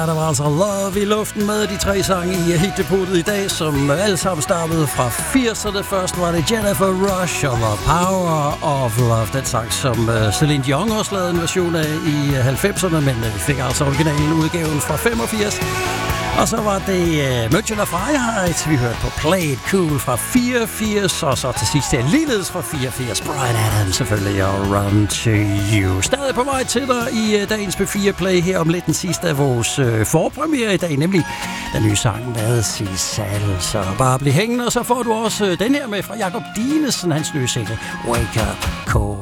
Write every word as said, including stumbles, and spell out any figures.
Der var altså Love i luften med de tre sange i hitdepotet i dag, som alle sammen stammede fra firserne. Først var det Jennifer Rush og The Power of Love, den sang, som Celine Dion også lavede en version af i halvfemserne, men vi fik altså originalen udgaven fra femogfirs. Og så var det uh, Münchener Freiheit, vi hørte på Play It Cool fra fireogfirs, og så til sidst er ligeledes fra fireogfirs, Bryan Adams selvfølgelig, og Run To You. Stadig på vej til dig i uh, dagens P fire Play her om lidt den sidste af vores uh, forpremiere i dag, nemlig den nye sang med Sissal. Så bare bliv hængende, og så får du også uh, den her med fra Jakob Dinesen, hans nye single, Wake Up Call.